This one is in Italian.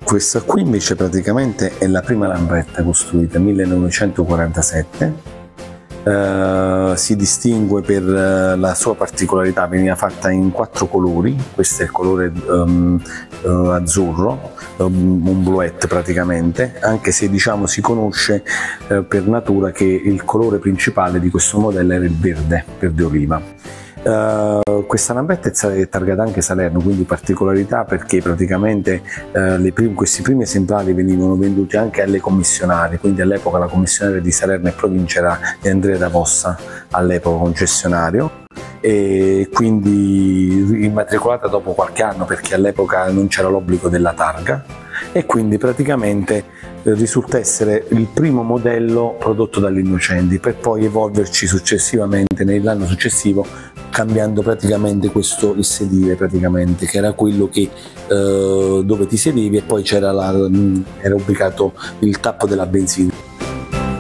Questa qui invece praticamente è la prima lambretta costruita, 1947. Si distingue per la sua particolarità, veniva fatta in 4 colori. Questo è il colore azzurro, un bluette praticamente, anche se diciamo si conosce per natura che il colore principale di questo modello era il verde oliva. Questa lambretta è targata anche Salerno, quindi particolarità perché praticamente questi primi esemplari venivano venduti anche alle commissionarie, quindi all'epoca la commissionaria di Salerno e provincia era di Andrea da Vossa, all'epoca concessionario, e quindi immatricolata dopo qualche anno perché all'epoca non c'era l'obbligo della targa, e quindi praticamente risulta essere il primo modello prodotto dall'Innocenti, per poi evolverci successivamente nell'anno successivo, cambiando praticamente il sedile praticamente, che era quello che dove ti sedevi, e poi era ubicato il tappo della benzina.